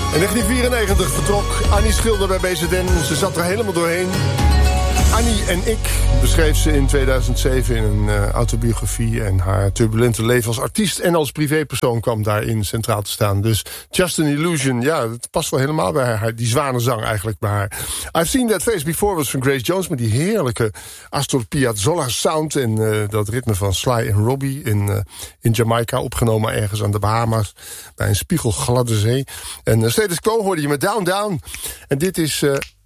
In 1994 vertrok Annie Schilder bij BZN. Ze zat er helemaal doorheen. Annie en ik beschreef ze in 2007 in een autobiografie. En haar turbulente leven als artiest en als privépersoon kwam daarin centraal te staan. Dus Just an Illusion, ja, dat past wel helemaal bij haar. Die zwanenzang eigenlijk bij haar. I've Seen That Face Before was van Grace Jones met die heerlijke Astor Piazzolla sound. En dat ritme van Sly en Robbie in Jamaica, opgenomen ergens aan de Bahama's. Bij een spiegelgladde zee. En Status Quo hoorde je met Down Down. En dit is